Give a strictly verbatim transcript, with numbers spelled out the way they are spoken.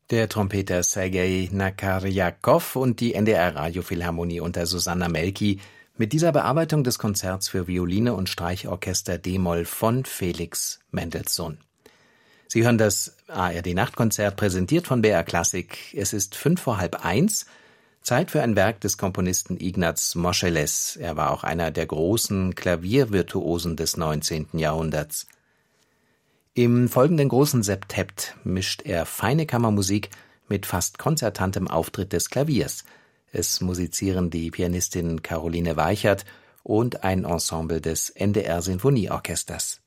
Der Trompeter Sergei Nakarjakow und die N D R Radiophilharmonie unter Susanna Melki mit dieser Bearbeitung des Konzerts für Violine und Streichorchester d-Moll von Felix Mendelssohn. Sie hören das A R D-Nachtkonzert, präsentiert von B R Klassik. Es ist fünf vor halb eins, Zeit für ein Werk des Komponisten Ignaz Moscheles. Er war auch einer der großen Klaviervirtuosen des neunzehnten Jahrhunderts. Im folgenden großen Septett mischt er feine Kammermusik mit fast konzertantem Auftritt des Klaviers. Es musizieren die Pianistin Caroline Weichert und ein Ensemble des N D R Sinfonieorchesters.